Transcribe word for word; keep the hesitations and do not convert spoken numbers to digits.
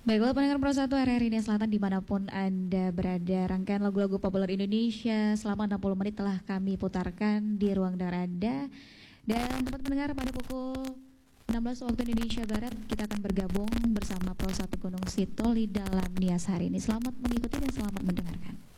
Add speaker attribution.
Speaker 1: Baiklah pendengar Pro satu R R I Indonesia Selatan dimanapun Anda berada, rangkaian lagu-lagu populer Indonesia selama enam puluh menit telah kami putarkan di ruang dengar Anda. Dan tempat pendengar pada pukul enam belas waktu Indonesia Barat kita akan bergabung bersama Pro satu Gunung Sitoli dalam Nias hari ini. Selamat mengikuti dan selamat mendengarkan.